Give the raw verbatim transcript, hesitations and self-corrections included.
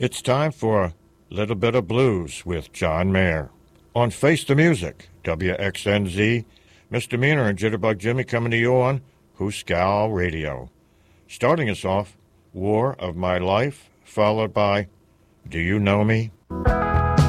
It's time for a little bit of blues with John Mayer. On Face the Music, W X N Z, Misdemeanor and Jitterbug Jimmy coming to you on Hooskow Radio. Starting us off, War of My Life, followed by Do You Know Me?